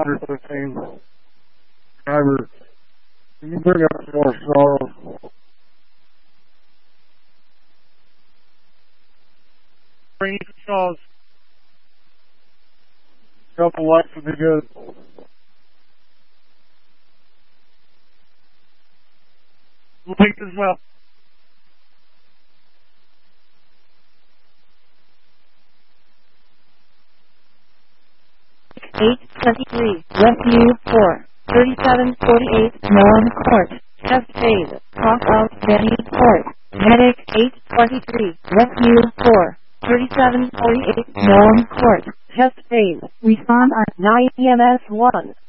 115. Driver, can you bring up some more stalls? Bring some stalls. Couple lights would be good. We'll take as well. Eight 23, Rescue 4, 3748, Norm Court, Chest Phase, Cross out Benny Court, Medic 823, Rescue 4, 3748, Norm Court, Chest Phase, respond at 9 EMS 1.